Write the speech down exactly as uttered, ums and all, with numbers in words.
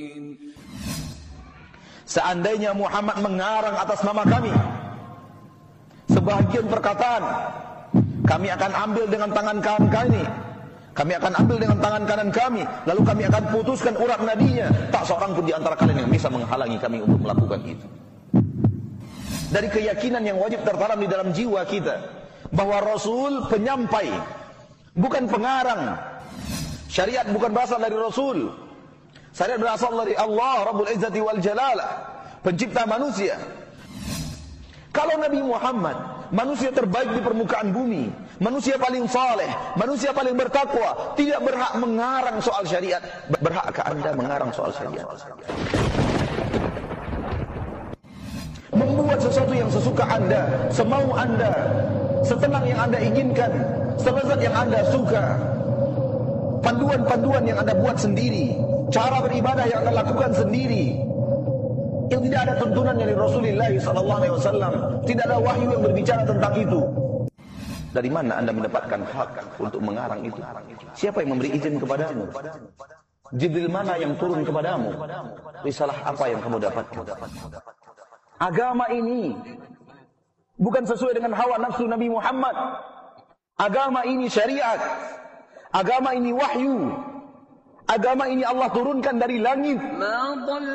Seandainya Muhammad mengarang atas nama kami sebahagian perkataan, kami akan ambil dengan tangan kanan kami, kami akan ambil dengan tangan kanan kami, lalu kami akan putuskan urat nadinya. Tak seorang pun di antara kalian yang bisa menghalangi kami untuk melakukan itu. Dari keyakinan yang wajib tertanam di dalam jiwa kita, bahwa Rasul penyampai, bukan pengarang. Syariat bukan berasal dari Rasul. Syariat berasal dari Allah Rabbul Izzati wal Jalalah, pencipta manusia. Kalau Nabi Muhammad, manusia terbaik di permukaan bumi, manusia paling saleh, manusia paling bertakwa, tidak berhak mengarang soal syariat. Berhakkah Anda mengarang soal syariat? Membuat sesuatu yang sesuka Anda, semau Anda, setenang yang Anda inginkan, selezat yang Anda suka, panduan-panduan yang Anda buat sendiri, cara beribadah yang Anda lakukan sendiri, yang tidak ada tuntunan dari Rasulullah sallallahu alaihi wasallam, tidak ada wahyu yang berbicara tentang itu. Dari mana Anda mendapatkan hak untuk mengarang itu? Siapa yang memberi izin kepadamu? Jibril mana yang turun kepadamu? Risalah apa yang kamu dapatkan? Agama ini bukan sesuai dengan hawa nafsu Nabi Muhammad. Agama ini syariat. Agama ini wahyu. Agama ini Allah turunkan dari langit.